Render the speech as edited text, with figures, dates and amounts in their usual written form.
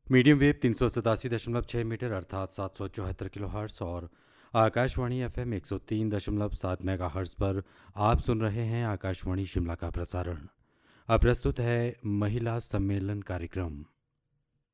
Medium wave 387.6 metre अर्थात 774 kilo hertz और Akashvani FM 103.7 mega hertz पर आप सुन रहे हैं आकाशवाणी शिमला का प्रसारण। अब प्रस्तुत है महिला सम्मेलन कार्यक्रम।